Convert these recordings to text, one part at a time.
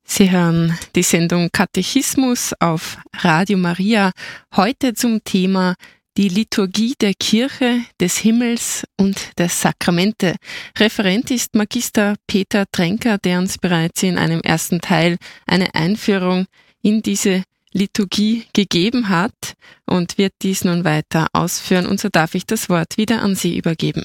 Sie hören die Sendung Katechismus auf Radio Maria, heute zum Thema die Liturgie der Kirche, des Himmels und der Sakramente. Referent ist Magister Peter Tränker, der uns bereits in einem ersten Teil eine Einführung in diese Liturgie gegeben hat und wird dies nun weiter ausführen. Und so darf ich das Wort wieder an Sie übergeben.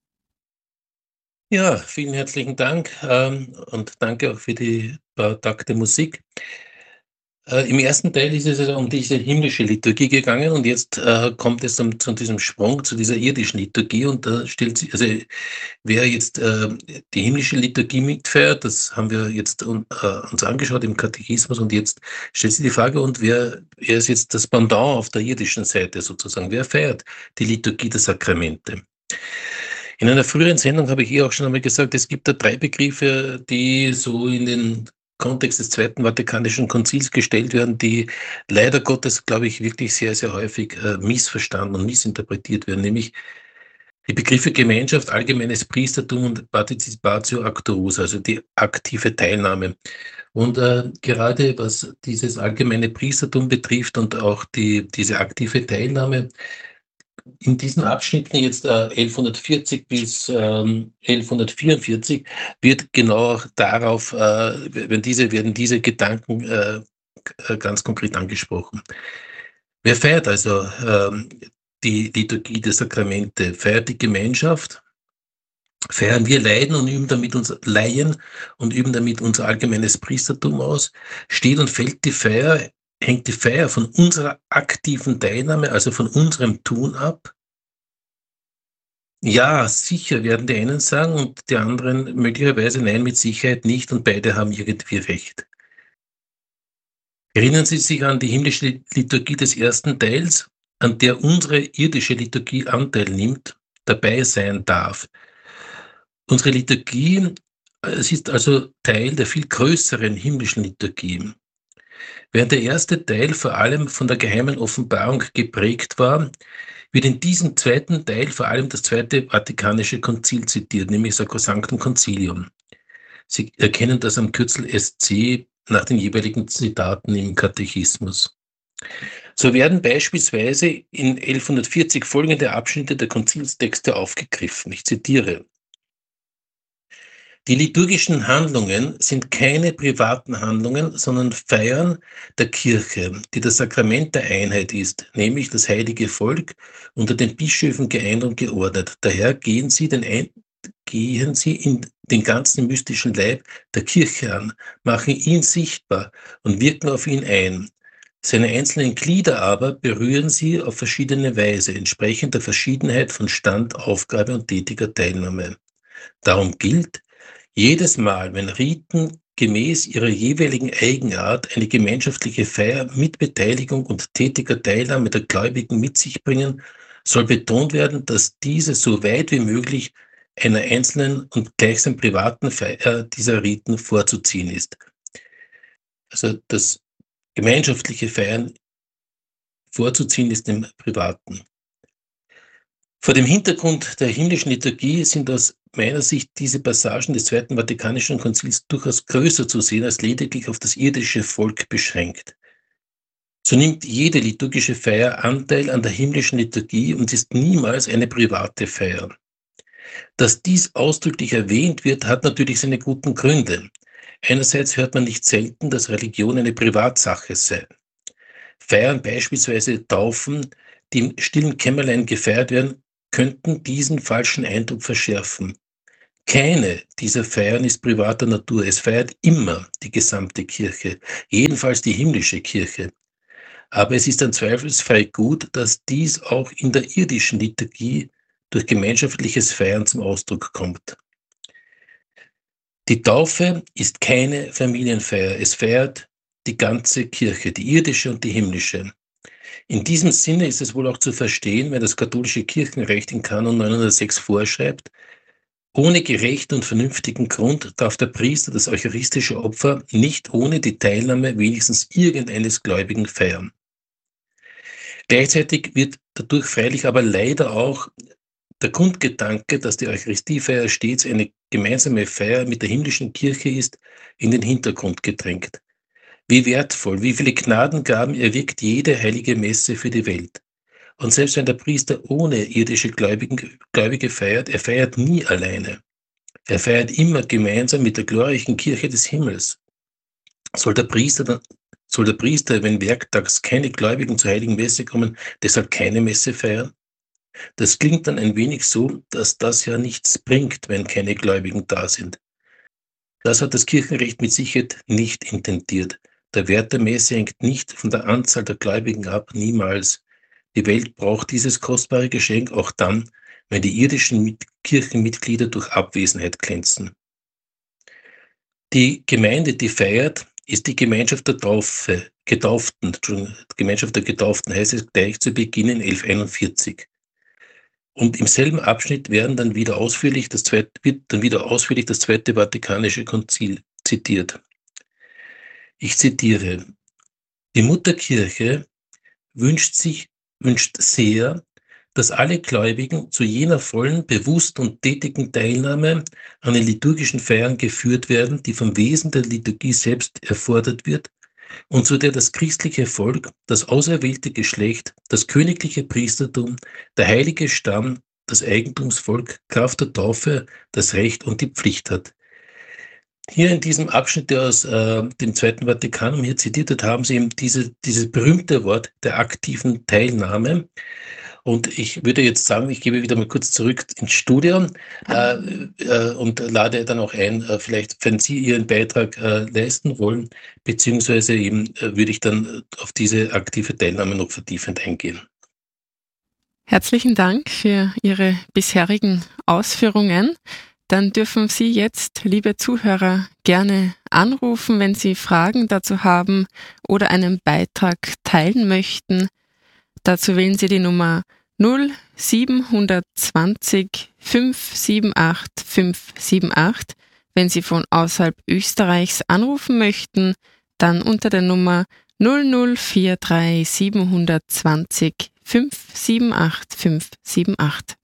Ja, vielen herzlichen Dank und danke auch für die paar Takte Musik. Im ersten Teil ist es also um diese himmlische Liturgie gegangen und jetzt kommt es zu diesem Sprung zu dieser irdischen Liturgie und da stellt sich, also wer jetzt die himmlische Liturgie mitfeiert, das haben wir jetzt uns angeschaut im Katechismus und jetzt stellt sich die Frage, und wer ist jetzt das Pendant auf der irdischen Seite sozusagen? Wer feiert die Liturgie der Sakramente? In einer früheren Sendung habe ich auch schon einmal gesagt, es gibt da 3 Begriffe, die so in den Kontext des Zweiten Vatikanischen Konzils gestellt werden, die leider Gottes, glaube ich, wirklich sehr, sehr häufig missverstanden und missinterpretiert werden, nämlich die Begriffe Gemeinschaft, allgemeines Priestertum und Participatio Actorusa, also die aktive Teilnahme. Und gerade was dieses allgemeine Priestertum betrifft und auch diese aktive Teilnahme, in diesen Abschnitten jetzt 1140 bis 1144 wird genau auch darauf, werden diese Gedanken ganz konkret angesprochen. Wer feiert also die Liturgie der Sakramente? Feiert die Gemeinschaft? Feiern wir Leiden und üben damit unser allgemeines Priestertum aus? Steht und fällt die Feier, hängt die Feier von unserer aktiven Teilnahme, also von unserem Tun ab? Ja, sicher, werden die einen sagen und die anderen möglicherweise nein, mit Sicherheit nicht, und beide haben irgendwie recht. Erinnern Sie sich an die himmlische Liturgie des ersten Teils, an der unsere irdische Liturgie Anteil nimmt, dabei sein darf. Unsere Liturgie, es ist also Teil der viel größeren himmlischen Liturgie. Während der erste Teil vor allem von der geheimen Offenbarung geprägt war, wird in diesem zweiten Teil vor allem das Zweite Vatikanische Konzil zitiert, nämlich Sacrosanctum Concilium. Sie erkennen das am Kürzel SC nach den jeweiligen Zitaten im Katechismus. So werden beispielsweise in 1140 folgende Abschnitte der Konzilstexte aufgegriffen. Ich zitiere: Die liturgischen Handlungen sind keine privaten Handlungen, sondern Feiern der Kirche, die das Sakrament der Einheit ist, nämlich das heilige Volk, unter den Bischöfen geeint und geordnet. Daher gehen sie in den ganzen mystischen Leib der Kirche an, machen ihn sichtbar und wirken auf ihn ein. Seine einzelnen Glieder aber berühren sie auf verschiedene Weise, entsprechend der Verschiedenheit von Stand, Aufgabe und tätiger Teilnahme. Darum gilt: Jedes Mal, wenn Riten gemäß ihrer jeweiligen Eigenart eine gemeinschaftliche Feier mit Beteiligung und tätiger Teilnahme der Gläubigen mit sich bringen, soll betont werden, dass diese so weit wie möglich einer einzelnen und gleichsam privaten Feier dieser Riten vorzuziehen ist. Also das gemeinschaftliche Feiern vorzuziehen ist dem Privaten. Vor dem Hintergrund der himmlischen Liturgie sind aus meiner Sicht diese Passagen des Zweiten Vatikanischen Konzils durchaus größer zu sehen als lediglich auf das irdische Volk beschränkt. So nimmt jede liturgische Feier Anteil an der himmlischen Liturgie und ist niemals eine private Feier. Dass dies ausdrücklich erwähnt wird, hat natürlich seine guten Gründe. Einerseits hört man nicht selten, dass Religion eine Privatsache sei. Feiern, beispielsweise Taufen, die im stillen Kämmerlein gefeiert werden, könnten diesen falschen Eindruck verschärfen. Keine dieser Feiern ist privater Natur. Es feiert immer die gesamte Kirche, jedenfalls die himmlische Kirche. Aber es ist dann zweifelsfrei gut, dass dies auch in der irdischen Liturgie durch gemeinschaftliches Feiern zum Ausdruck kommt. Die Taufe ist keine Familienfeier. Es feiert die ganze Kirche, die irdische und die himmlische. In diesem Sinne ist es wohl auch zu verstehen, wenn das katholische Kirchenrecht in Kanon 906 vorschreibt: Ohne gerechten und vernünftigen Grund darf der Priester das eucharistische Opfer nicht ohne die Teilnahme wenigstens irgendeines Gläubigen feiern. Gleichzeitig wird dadurch freilich aber leider auch der Grundgedanke, dass die Eucharistiefeier stets eine gemeinsame Feier mit der himmlischen Kirche ist, in den Hintergrund gedrängt. Wie wertvoll, wie viele Gnadengaben erwirkt jede heilige Messe für die Welt. Und selbst wenn der Priester ohne irdische Gläubige feiert, er feiert nie alleine. Er feiert immer gemeinsam mit der glorreichen Kirche des Himmels. Soll der Priester, wenn werktags keine Gläubigen zur heiligen Messe kommen, deshalb keine Messe feiern? Das klingt dann ein wenig so, dass das ja nichts bringt, wenn keine Gläubigen da sind. Das hat das Kirchenrecht mit Sicherheit nicht intendiert. Der Wert der Messe hängt nicht von der Anzahl der Gläubigen ab, niemals. Die Welt braucht dieses kostbare Geschenk auch dann, wenn die irdischen Kirchenmitglieder durch Abwesenheit glänzen. Die Gemeinde, die feiert, ist die Gemeinschaft der Getauften. Gemeinschaft der Getauften heißt es gleich zu Beginn in 1141. Und im selben Abschnitt wird dann wieder ausführlich das Zweite Vatikanische Konzil zitiert. Ich zitiere: Die Mutterkirche wünscht sehr, dass alle Gläubigen zu jener vollen, bewussten und tätigen Teilnahme an den liturgischen Feiern geführt werden, die vom Wesen der Liturgie selbst erfordert wird und zu der das christliche Volk, das auserwählte Geschlecht, das königliche Priestertum, der heilige Stamm, das Eigentumsvolk, Kraft der Taufe, das Recht und die Pflicht hat. Hier in diesem Abschnitt, der aus dem Zweiten Vatikanum hier zitiert wird, haben Sie eben dieses berühmte Wort der aktiven Teilnahme. Und ich würde jetzt sagen, ich gebe wieder mal kurz zurück ins Studio und lade dann auch ein, vielleicht, wenn Sie Ihren Beitrag leisten wollen, beziehungsweise eben würde ich dann auf diese aktive Teilnahme noch vertiefend eingehen. Herzlichen Dank für Ihre bisherigen Ausführungen. Dann dürfen Sie jetzt, liebe Zuhörer, gerne anrufen, wenn Sie Fragen dazu haben oder einen Beitrag teilen möchten. Dazu wählen Sie die Nummer 0720 578 578. Wenn Sie von außerhalb Österreichs anrufen möchten, dann unter der Nummer 0043 720 578 578.